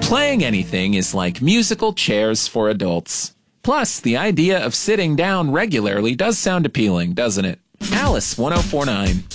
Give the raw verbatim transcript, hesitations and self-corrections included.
Playing anything is like musical chairs for adults. Plus, the idea of sitting down regularly does sound appealing, doesn't it? Alice one oh four point nine.